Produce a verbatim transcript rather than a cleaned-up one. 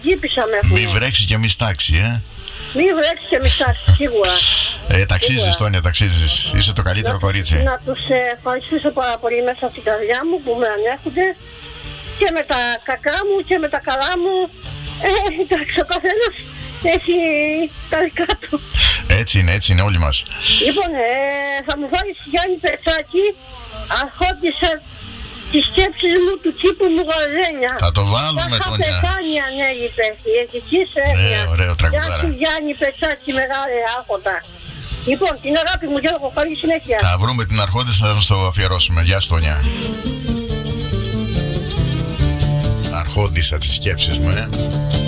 πριγκίπισσα με έχουν. Μη βρέξει και μη στάξει, ε. Μη βρέξει και μη στάξει, σίγουρα. Ε, ταξίζεις, Τόνια, ταξίζεις. Είσαι το καλύτερο να, κορίτσι. Να τους ευχαριστήσω πάρα πολύ μέσα στην καρδιά μου που με ανέχονται. Και με τα κακά μου και με τα καλά μου. Ε, εντάξει, ο καθένας έχει τα δικά του. Έτσι είναι, έτσι είναι όλοι μας. Λοιπόν, ε, θα μου βάλεις Γιάννη Πετσάκη, αρχόντισα τις σκέψεις μου του τύπου μου Γαρδένια. Θα το βάλουμε, θα Τόνια. Θα πεθάνει ανέλειπε, η εθικής έγνοια. Ναι, ωραίο τραγουδάρα. Γεια σου Γιάννη Πετσάκη, μεγάλε άρχοντα. Λοιπόν, την αγάπη μου Γιώργο, καλή συνέχεια. Θα βρούμε την αρχόντισα, θα μας το αφιερώσουμε. Γεια σου, Τόνια. Αρχόντισα τις σκέψεις μου, ε.